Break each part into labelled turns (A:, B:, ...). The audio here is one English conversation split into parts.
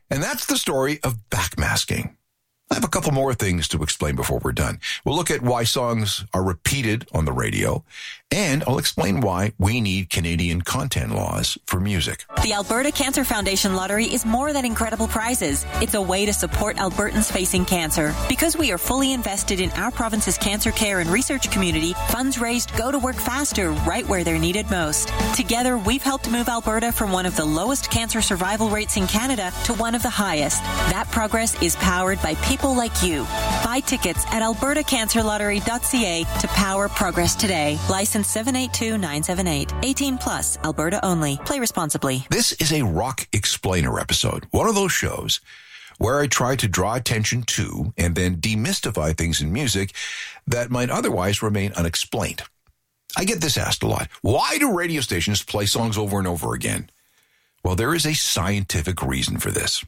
A: And that's the story of backmasking. I have a couple more things to explain before we're done. We'll look at why songs are repeated on the radio, and I'll explain why we need Canadian content laws for music.
B: The Alberta Cancer Foundation Lottery is more than incredible prizes. It's a way to support Albertans facing cancer. Because we are fully invested in our province's cancer care and research community, funds raised go to work faster right where they're needed most. Together, we've helped move Alberta from one of the lowest cancer survival rates in Canada to one of the highest. That progress is powered by people like you. Buy tickets at albertacancerlottery.ca to power progress today. License 782978. 18 plus. Alberta only. Play responsibly.
A: This is a Rock Explainer episode. One of those shows where I try to draw attention to and then demystify things in music that might otherwise remain unexplained. I get this asked a lot. Why do radio stations play songs over and over again? Well, there is a scientific reason for this.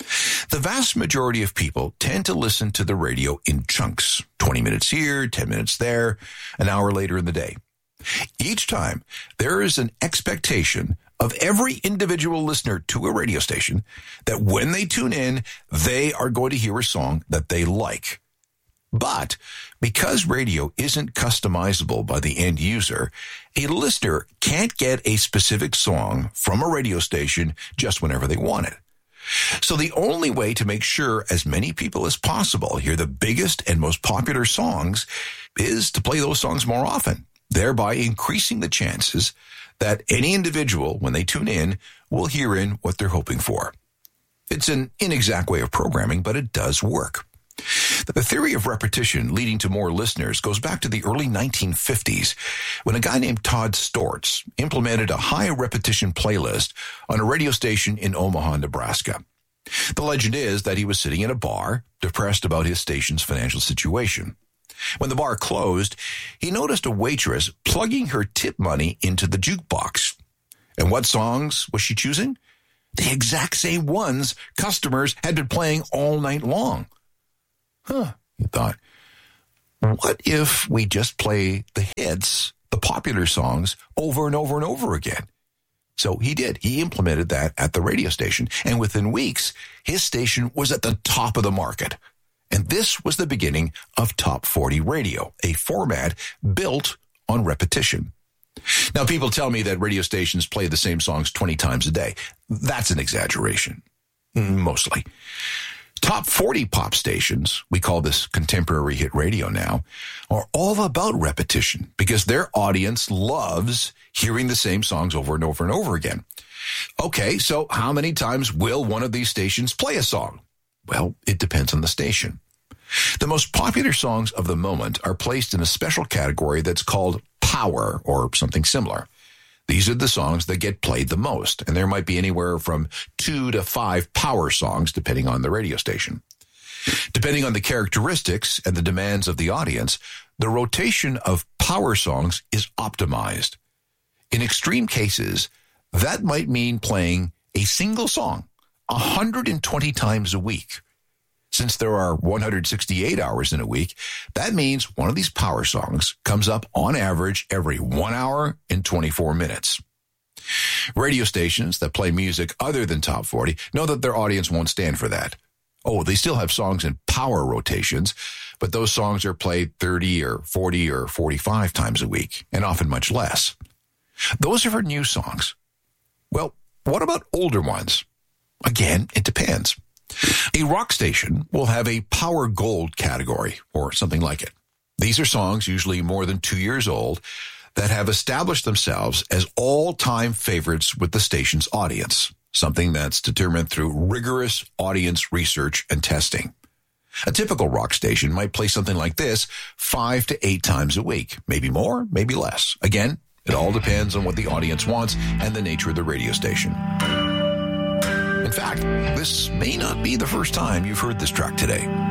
A: The vast majority of people tend to listen to the radio in chunks, 20 minutes here, 10 minutes there, an hour later in the day. Each time, there is an expectation of every individual listener to a radio station that when they tune in, they are going to hear a song that they like. But because radio isn't customizable by the end user, a listener can't get a specific song from a radio station just whenever they want it. So the only way to make sure as many people as possible hear the biggest and most popular songs is to play those songs more often, thereby increasing the chances that any individual, when they tune in, will hear in what they're hoping for. It's an inexact way of programming, but it does work. The theory of repetition leading to more listeners goes back to the early 1950s when a guy named Todd Stortz implemented a high repetition playlist on a radio station in Omaha, Nebraska. The legend is that he was sitting in a bar, depressed about his station's financial situation. When the bar closed, he noticed a waitress plugging her tip money into the jukebox. And what songs was she choosing? The exact same ones customers had been playing all night long. He thought, what if we just play the hits, the popular songs, over and over and over again? So he did. He implemented that at the radio station. And within weeks, his station was at the top of the market. And this was the beginning of Top 40 Radio, a format built on repetition. Now, people tell me that radio stations play the same songs 20 times a day. That's an exaggeration, mostly. Top 40 pop stations, we call this contemporary hit radio now, are all about repetition because their audience loves hearing the same songs over and over and over again. Okay, so how many times will one of these stations play a song? Well, it depends on the station. The most popular songs of the moment are placed in a special category that's called power or something similar. These are the songs that get played the most, and there might be anywhere from 2 to 5 power songs, depending on the radio station. Depending on the characteristics and the demands of the audience, the rotation of power songs is optimized. In extreme cases, that might mean playing a single song 120 times a week. Since there are 168 hours in a week, that means one of these power songs comes up on average every 1 hour and 24 minutes. Radio stations that play music other than Top 40 know that their audience won't stand for that. Oh, they still have songs in power rotations, but those songs are played 30 or 40 or 45 times a week, and often much less. Those are for new songs. Well, what about older ones? Again, it depends. A rock station will have a Power Gold category or something like it. These are songs usually more than 2 years old that have established themselves as all-time favorites with the station's audience, something that's determined through rigorous audience research and testing. A typical rock station might play something like this 5 to 8 times a week, maybe more, maybe less. Again, it all depends on what the audience wants and the nature of the radio station. In fact, this may not be the first time you've heard this track today.